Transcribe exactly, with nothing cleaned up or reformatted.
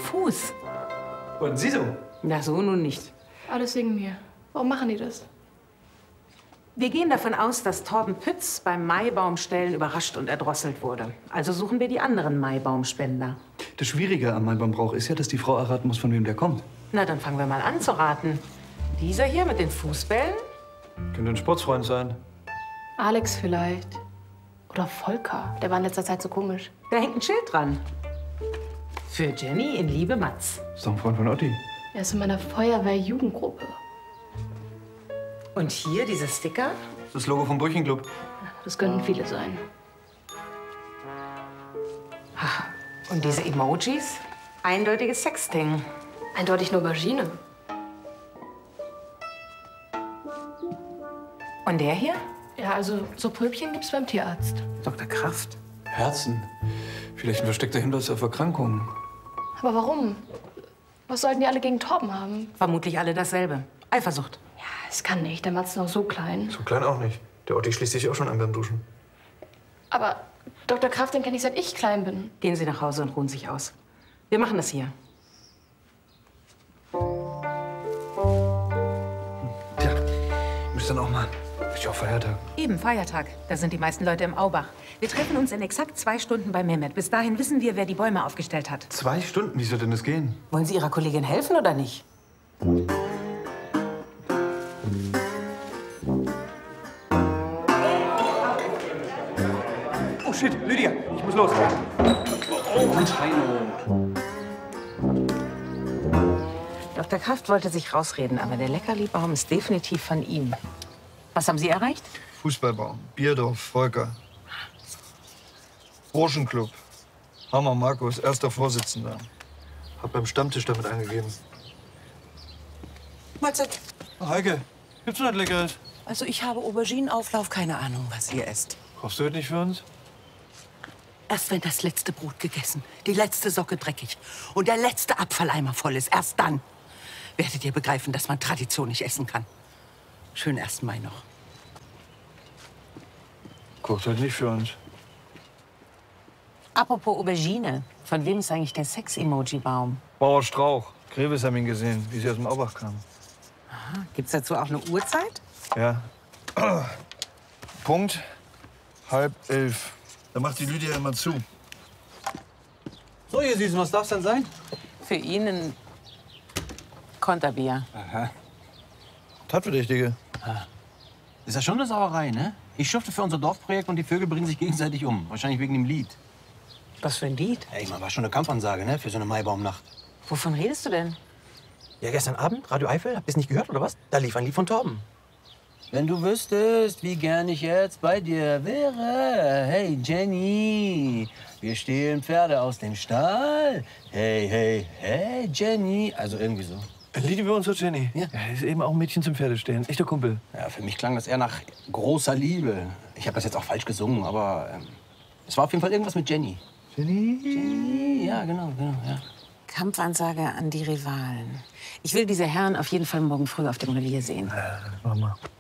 Fuß. Und Sie so? Na, so nun nicht. Alles wegen mir. Warum machen die das? Wir gehen davon aus, dass Torben Pütz beim Maibaumstellen überrascht und erdrosselt wurde. Also suchen wir die anderen Maibaumspender. Das Schwierige am Maibaumbrauch ist ja, dass die Frau erraten muss, von wem der kommt. Na, dann fangen wir mal an zu raten. Dieser hier mit den Fußbällen? Könnte ein Sportsfreund sein. Alex vielleicht. Oder Volker. Der war in letzter Zeit so komisch. Da hängt ein Schild dran. Für Jenny in Liebe Matz. Ist doch ein Freund von Otti. Er ist in meiner Feuerwehr-Jugendgruppe. Und hier diese Sticker? Das Logo vom Brüchenclub. Das könnten viele sein. Und diese Emojis? Eindeutiges Sexting. Eindeutig nur Aubergine. Und der hier? Ja, also so Pröbchen gibt's beim Tierarzt. Doktor Kraft. Herzen. Vielleicht ein versteckter Hinweis auf Erkrankungen. Aber warum? Was sollten die alle gegen Torben haben? Vermutlich alle dasselbe. Eifersucht. Ja, es kann nicht. Der Matz ist noch so klein. So klein auch nicht. Der Otti schließt sich auch schon an beim Duschen. Aber Doktor Kraft, den kenne ich, seit ich klein bin. Gehen Sie nach Hause und ruhen sich aus. Wir machen das hier. Tja, müsst dann auch mal. Ist ja auch Feiertag. Eben, Feiertag. Da sind die meisten Leute im Aubach. Wir treffen uns in exakt zwei Stunden bei Mehmet. Bis dahin wissen wir, wer die Bäume aufgestellt hat. Zwei Stunden? Wie soll denn das gehen? Wollen Sie Ihrer Kollegin helfen oder nicht? Oh shit, Lydia, ich muss los. Und Heino. Doktor Kraft wollte sich rausreden, aber der Leckerli-Baum ist definitiv von ihm. Was haben Sie erreicht? Fußballbaum, Bierdorf, Volker. Burschenclub. Hammer Markus, erster Vorsitzender. Hab beim Stammtisch damit angegeben. Mahlzeit. Heike, gibt's noch was Leckeres? Also ich habe Auberginenauflauf, keine Ahnung, was ihr esst. Kochst du heute nicht für uns? Erst wenn das letzte Brot gegessen, die letzte Socke dreckig und der letzte Abfalleimer voll ist, erst dann werdet ihr begreifen, dass man Tradition nicht essen kann. Schönen ersten Mai noch. Kocht heute nicht für uns. Apropos Aubergine. Von wem ist eigentlich der Sex-Emoji-Baum? Bauer Strauch. Greves haben ihn gesehen, wie sie aus dem Aubach kam. Aha. Gibt's dazu auch eine Uhrzeit? Ja. Punkt halb elf. Da macht die Lydia immer zu. So, ihr Süßen, was darf's denn sein? Für ihn ein Konterbier. Aha. Tatverdächtige. Ist ja schon eine Sauerei, ne? Ich schufte für unser Dorfprojekt und die Vögel bringen sich gegenseitig um. Wahrscheinlich wegen dem Lied. Was für ein Lied? Ey, man, war schon eine Kampfansage, ne? Für so eine Maibaumnacht. Wovon redest du denn? Ja, gestern Abend, Radio Eifel, habt ihr es nicht gehört, oder was? Da lief ein Lied von Torben. Wenn du wüsstest, wie gern ich jetzt bei dir wäre. Hey, Jenny, wir stehlen Pferde aus dem Stall. Hey, hey, hey, Jenny. Also irgendwie so. Ein Lied über uns und Jenny. Ja. Ja, ist eben auch ein Mädchen zum Pferdestehen. Echter Kumpel. Ja, für mich klang das eher nach großer Liebe. Ich habe das jetzt auch falsch gesungen, aber ähm, es war auf jeden Fall irgendwas mit Jenny. Jenny? Jenny, ja, genau, genau, ja. Kampfansage an die Rivalen. Ich will diese Herren auf jeden Fall morgen früh auf dem Revier sehen. Ja, mach mal.